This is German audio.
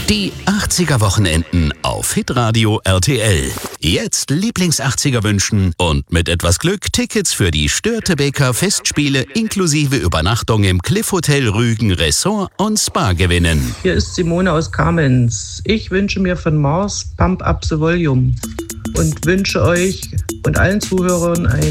Die 80er Wochenenden auf Hitradio RTL. Jetzt Lieblings-80er wünschen und mit etwas Glück Tickets für die Störtebeker Festspiele inklusive Übernachtung im Cliff Hotel Rügen Ressort und Spa gewinnen. Hier ist Simone aus Kamenz. Ich wünsche mir von Mars Pump Up the Volume und wünsche euch und allen Zuhörern ein